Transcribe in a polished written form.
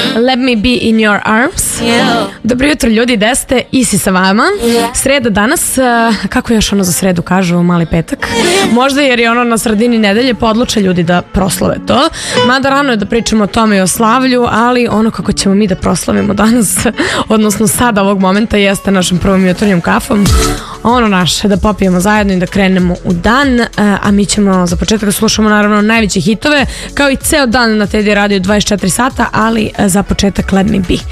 Let me be in your arms. Dobro jutro ljudi, gde ste? Isi sa vama. Sreda danas, kako još ono za sredu kažu, mali petak. Možda jer je ono na sredini nedelje, pa odluče ljudi da proslave to. Mada rano je da pričamo o tome i o slavlju, ali ono kako ćemo mi da proslavimo danas, odnosno sada ovog momenta, jeste našim prvom jutarnjom kafom. Ono naše, da popijemo zajedno i da krenemo u dan, a mi ćemo za početak slušamo naravno najveće hitove, kao i ceo dan na Teddy Radio 24 sata, ali za početak Let Me Be.